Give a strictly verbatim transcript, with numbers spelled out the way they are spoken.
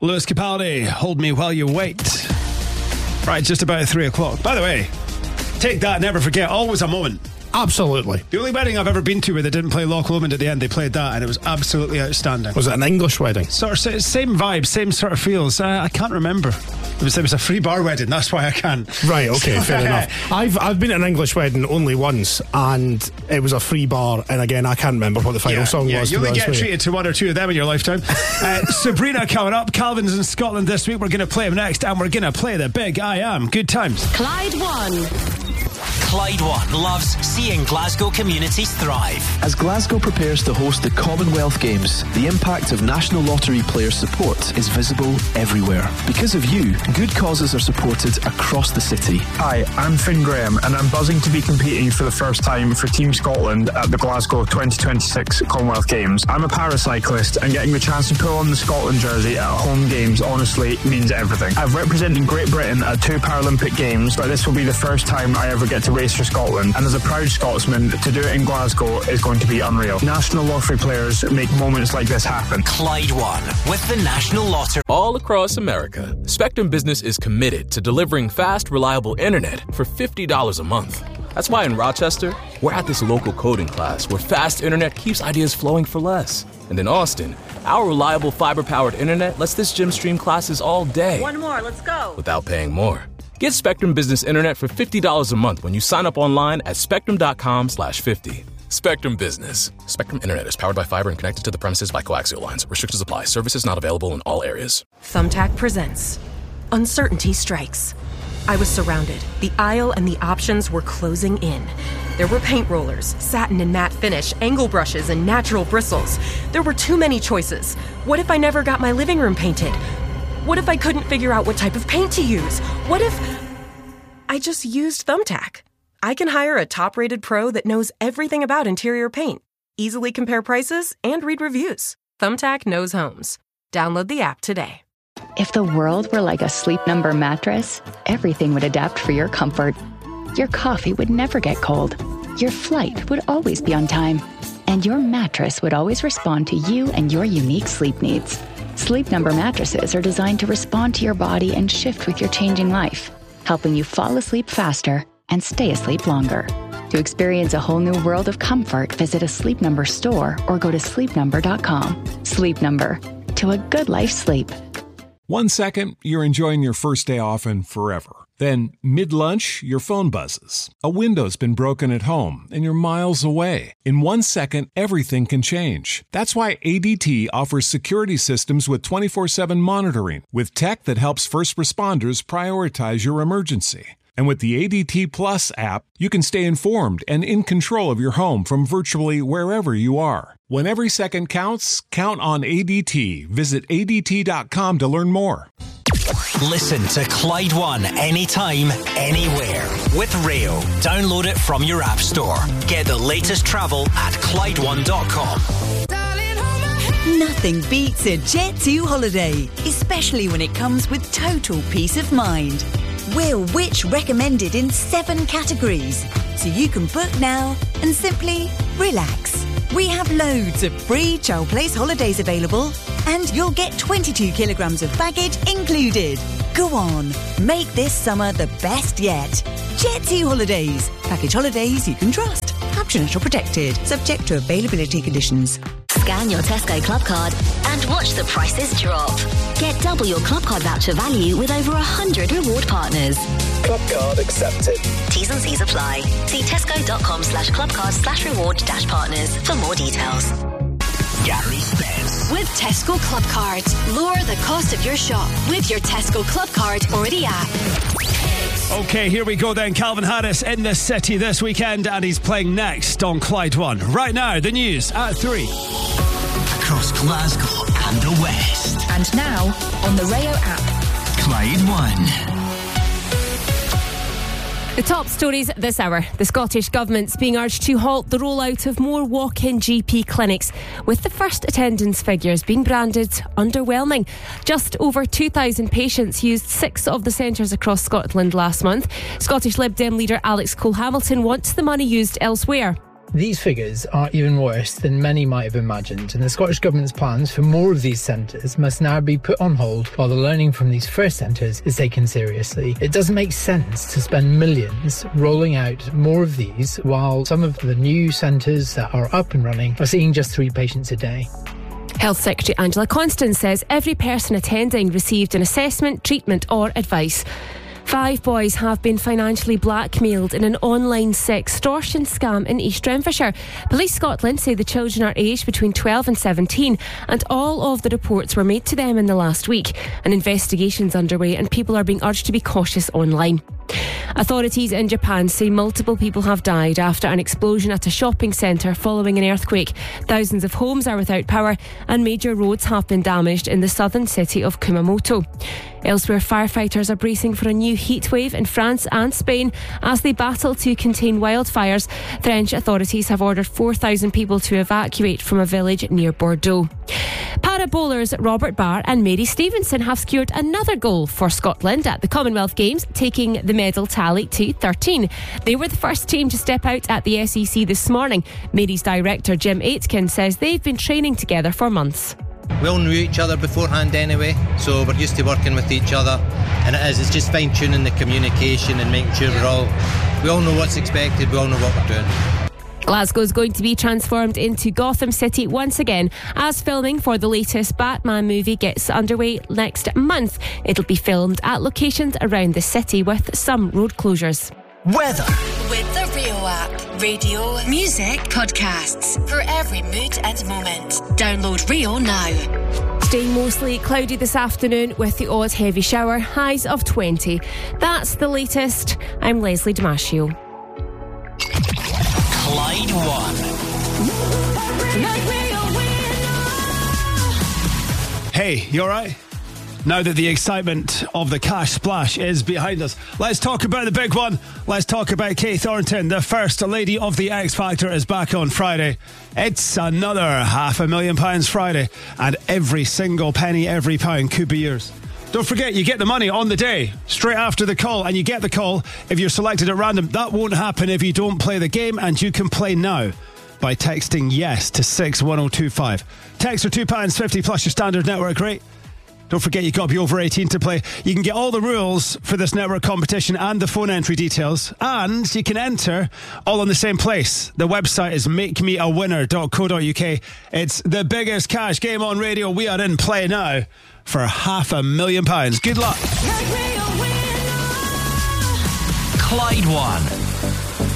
Lewis Capaldi, Hold Me While You Wait. Right, just about three o'clock. By the way, take that, never forget, always a moment. Absolutely. The only wedding I've ever been to where they didn't play Loch Lomond at the end, they played that, and it was absolutely outstanding. Was it an English wedding? Sort of same vibe, same sort of feels. Uh, I can't remember. It was, it was a free bar wedding, that's why I can't. Right, okay, fair enough. I've I've been at an English wedding only once, and it was a free bar, and again, I can't remember what the final yeah, song yeah, was. You only get treated to one or two of them in your lifetime. uh, Sabrina coming up. Calvin's in Scotland this week. We're going to play him next, and we're going to play the big I Am. Good times. Clyde One. Clyde One loves seeing Glasgow communities thrive. As Glasgow prepares to host the Commonwealth Games, the impact of National Lottery player support is visible everywhere. Because of you, good causes are supported across the city. Hi, I'm Finn Graham, and I'm buzzing to be competing for the first time for Team Scotland at the Glasgow twenty twenty-six Commonwealth Games. I'm a paracyclist, and getting the chance to pull on the Scotland jersey at home games honestly means everything. I've represented Great Britain at two Paralympic Games, but this will be the first time I ever get to race for Scotland, and as a proud Scotsman, to do it in Glasgow is going to be unreal. National Lottery players make moments like this happen. Clyde One with the National Lottery. All across America, Spectrum Business is committed to delivering fast, reliable internet for fifty dollars a month. That's why in Rochester, we're at this local coding class where fast internet keeps ideas flowing for less. And in Austin, our reliable fiber-powered internet lets this gym stream classes all day. One more, let's go. Without paying more. Get Spectrum Business Internet for fifty dollars a month when you sign up online at spectrum.com slash 50. Spectrum Business. Spectrum Internet is powered by fiber and connected to the premises by coaxial lines. Restrictions apply. Services not available in all areas. Thumbtack presents Uncertainty Strikes. I was surrounded. The aisle and the options were closing in. There were paint rollers, satin and matte finish, angle brushes, and natural bristles. There were too many choices. What if I never got my living room painted? What if I couldn't figure out what type of paint to use? What if I just used Thumbtack? I can hire a top-rated pro that knows everything about interior paint, easily compare prices, and read reviews. Thumbtack knows homes. Download the app today. If the world were like a Sleep Number mattress, everything would adapt for your comfort. Your coffee would never get cold. Your flight would always be on time. And your mattress would always respond to you and your unique sleep needs. Sleep Number mattresses are designed to respond to your body and shift with your changing life, helping you fall asleep faster and stay asleep longer. To experience a whole new world of comfort, visit a Sleep Number store or go to sleep number dot com. Sleep Number. To a good life sleep. One second, you're enjoying your first day off and forever. Then, mid-lunch, your phone buzzes. A window's been broken at home, and you're miles away. In one second, everything can change. That's why A D T offers security systems with twenty-four seven monitoring, with tech that helps first responders prioritize your emergency. And with the A D T Plus app, you can stay informed and in control of your home from virtually wherever you are. When every second counts, count on A D T. Visit A D T dot com to learn more. Listen to Clyde One anytime, anywhere with Rail. Download it from your app store. Get the latest travel at Clyde One dot com. Nothing beats a Jet two holiday, especially when it comes with total peace of mind. We're Which recommended in seven categories, so you can book now and simply relax. We have loads of free Chow Place holidays available, and you'll get twenty-two kilograms of baggage included. Go on, make this summer the best yet. Jet two Holidays. Package holidays you can trust. Optional protected. Subject to availability conditions. Scan your Tesco Club Card and watch the prices drop. Get double your Club Card voucher value with over one hundred reward partners. Club Card accepted. T's and C's apply. See tesco.com slash clubcard slash reward dash partners for more details. Gary Spence. With Tesco Club Cards, lower the cost of your shop with your Tesco Club Card or the app. Okay, here we go then. Calvin Harris in the city this weekend, and he's playing next on Clyde One. Right now, the news at three. Across Glasgow and the West. And now, on the Rayo app. Clyde One. The top stories this hour. The Scottish Government's being urged to halt the rollout of more walk-in G P clinics, with the first attendance figures being branded underwhelming. Just over two thousand patients used six of the centres across Scotland last month. Scottish Lib Dem leader Alex Cole-Hamilton wants the money used elsewhere. These figures are even worse than many might have imagined, and the Scottish Government's plans for more of these centres must now be put on hold while the learning from these first centres is taken seriously. It doesn't make sense to spend millions rolling out more of these while some of the new centres that are up and running are seeing just three patients a day. Health Secretary Angela Constance says every person attending received an assessment, treatment or advice. Five boys have been financially blackmailed in an online sextortion scam in East Renfrewshire. Police Scotland say the children are aged between twelve and seventeen, and all of the reports were made to them in the last week. An investigation's underway and people are being urged to be cautious online. Authorities in Japan say multiple people have died after an explosion at a shopping centre following an earthquake. Thousands of homes are without power and major roads have been damaged in the southern city of Kumamoto. Elsewhere, firefighters are bracing for a new heatwave in France and Spain as they battle to contain wildfires. French authorities have ordered four thousand people to evacuate from a village near Bordeaux. Para bowlers Robert Barr and Mary Stevenson have secured another goal for Scotland at the Commonwealth Games, taking the medal tally to thirteen. They were the first team to step out at the S E C this morning. Mary's director Jim Aitken says they've been training together for months. We all knew each other beforehand anyway, so we're used to working with each other, and it is, it's just fine-tuning the communication and making sure we're all, we all know what's expected, we all know what we're doing. Glasgow's going to be transformed into Gotham City once again as filming for the latest Batman movie gets underway next month. It'll be filmed at locations around the city with some road closures. Weather. With the Rio app. Radio, music, podcasts. For every mood and moment. Download Rio now. Staying mostly cloudy this afternoon with the odd heavy shower. Highs of twenty. That's the latest. I'm Leslie Damasio. Clyde One. Hey, you alright? Now that the excitement of the cash splash is behind us, let's talk about the big one. Let's talk about Kate Thornton. The first lady of the X Factor is back on Friday. It's another half a million pounds Friday, and every single penny, every pound could be yours. Don't forget, you get the money on the day, straight after the call, and you get the call if you're selected at random. That won't happen if you don't play the game, and you can play now by texting yes to six one oh two five. Text for two pounds fifty plus your standard network rate. Don't forget, you've got to be over eighteen to play. You can get all the rules for this network competition and the phone entry details, and you can enter all in the same place. The website is make me a winner dot co dot uk. It's the biggest cash game on radio. We are in play now for half a million pounds. Good luck. Clyde One.